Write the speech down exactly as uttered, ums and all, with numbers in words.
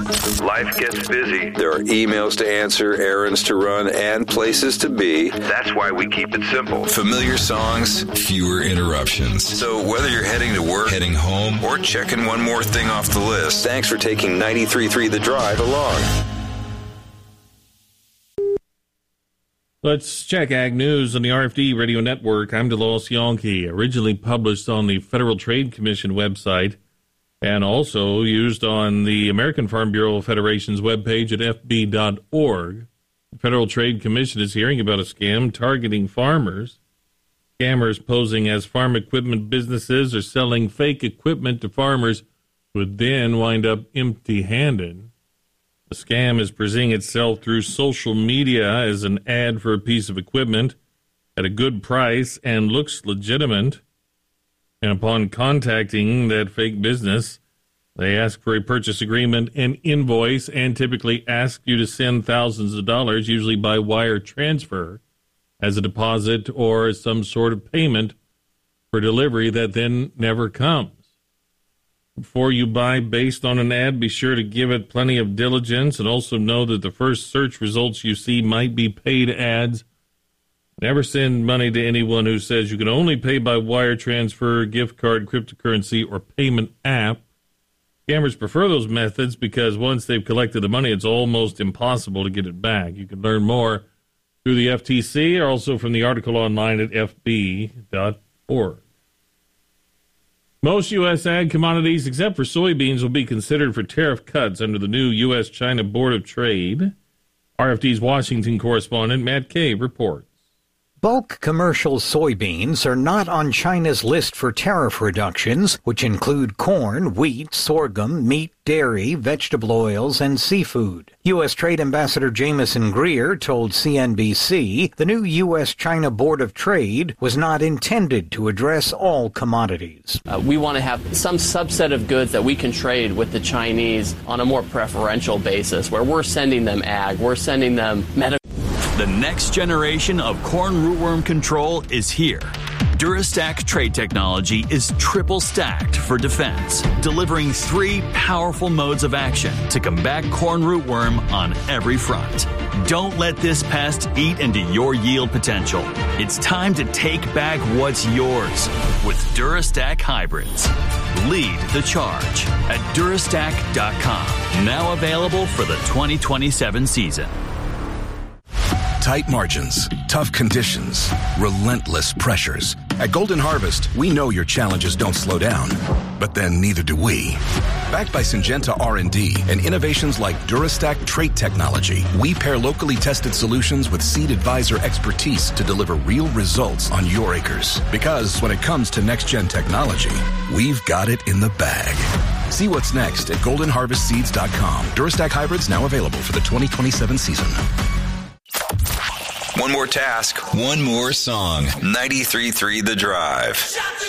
Life gets busy. There are emails to answer, errands to run, and places to be. That's why we keep it simple. Familiar songs, fewer interruptions. So whether you're heading to work, heading home, or checking one more thing off the list, thanks for taking ninety-three point three The Drive along. Let's check Ag News on the R F D Radio Network. I'm DeLoss Yankee, originally published on the Federal Trade Commission website and also used on the American Farm Bureau Federation's webpage at f b dot org. The Federal Trade Commission is hearing about a scam targeting farmers. Scammers posing as farm equipment businesses are selling fake equipment to farmers who would then wind up empty-handed. The scam is presenting itself through social media as an ad for a piece of equipment at a good price and looks legitimate. And upon contacting that fake business, they ask for a purchase agreement and invoice and typically ask you to send thousands of dollars, usually by wire transfer, as a deposit or some sort of payment for delivery that then never comes. Before you buy based on an ad, be sure to give it plenty of diligence and also know that the first search results you see might be paid ads. Never send money to anyone who says you can only pay by wire transfer, gift card, cryptocurrency, or payment app. Scammers prefer those methods because once they've collected the money, it's almost impossible to get it back. You can learn more through the F T C or also from the article online at f b dot org. Most U S ag commodities, except for soybeans, will be considered for tariff cuts under the new U S China Board of Trade. R F D's Washington correspondent Matt Cave reports. Bulk commercial soybeans are not on China's list for tariff reductions, which include corn, wheat, sorghum, meat, dairy, vegetable oils, and seafood. U S. Trade Ambassador Jameson Greer told C N B C the new U S China Board of Trade was not intended to address all commodities. Uh, we want to have some subset of goods that we can trade with the Chinese on a more preferential basis, where we're sending them ag, we're sending them medical. The next generation of corn rootworm control is here. Durastack trade technology is triple stacked for defense, delivering three powerful modes of action to combat corn rootworm on every front. Don't let this pest eat into your yield potential. It's time to take back what's yours with Durastack hybrids. Lead the charge at Durastack dot com. Now available for the twenty twenty-seven season. Tight margins, tough conditions, relentless pressures. At Golden Harvest, we know your challenges don't slow down, but then neither do we. Backed by Syngenta R and D and innovations like Durastack trait technology, we pair locally tested solutions with Seed Advisor expertise to deliver real results on your acres. Because when it comes to next-gen technology, we've got it in the bag. See what's next at golden harvest seeds dot com. Durastack hybrids now available for the twenty twenty-seven season. One more task, one more song. ninety-three point three The Drive.